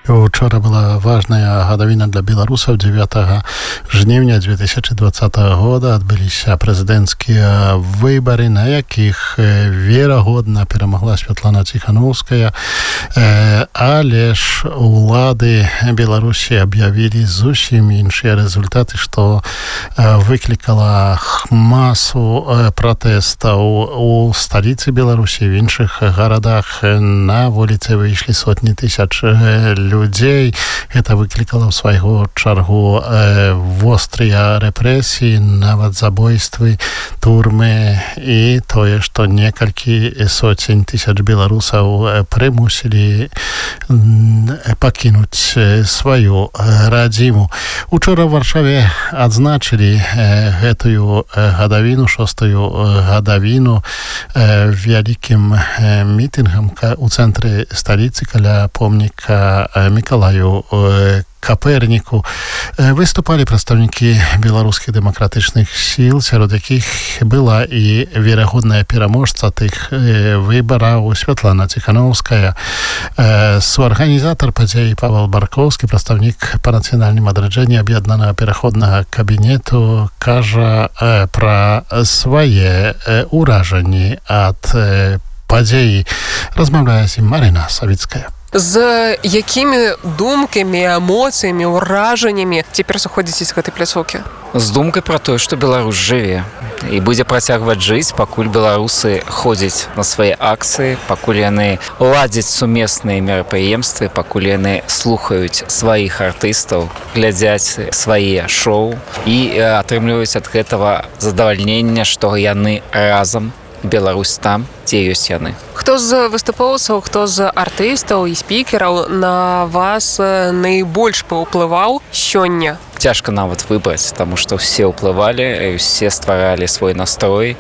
Учора была важная гадавіна для беларусаў. 9 жніўня 2020 года адбыліся прэзідэнцкія выбары, на якіх верагодна перамагла Святлана Ціхановская, але ж улады Беларусі аб'явілі зусім іншыя рэзультаты, што выклікала масу пратэстаў у сталіцы Беларусі, в іншых гарадах. На вуліцы выйшлі сотні тысяч людзей. Гэта выклікала ў свайго чаргу вострыя рэпрэсіі, нават забойствы, турмы і тое, што некалькі соцень тысяч беларусаў прымусілі пакінуць сваю радзіму. Учора ў Варшаве адзначылі гэтую гадавіну, 6-ю гадавіну, вялікім мітынгам у цэнтры сталіцы каля помніка Мікалаю Каперніку. Выступалі прадстаўнікі беларускіх дэмакратычных сіл, сярод якіх была і верагодная пераможца тых выбараў Святлана Ціхановская. Суарганізатар падзеі Павел Баркоўскі, прадстаўнік па нацыянальным адраджэнні аб'яднанага пераходнага кабінету, кажа пра свае ўражанні ад падзеі. Размаўляе з ім Марина Савіцкая. З якімі думкамі, эмоцыямі, ўражаннямі цяпер сыходзіце з гэтай пляцоўкі? З думкай пра тое, што Беларусь жыве і будзе працягваць жыць, пакуль беларусы ходзяць на свае акцыі, пакуль яны ладзяць сумесныя мерапрыемствы, пакуль яны слухаюць сваіх артыстаў, глядзяць свае шоу і атрымліваюць ад гэтага задавальнення, што яны разам, Беларусь там, дзе ёсць яны. Хто з выступоўцаў, хто з артыстаў і спікераў на вас найбольш паўплываў сёння? Цяжка нават выбраць, таму што ўсе ўплывалі, усе стваралі свой настрой.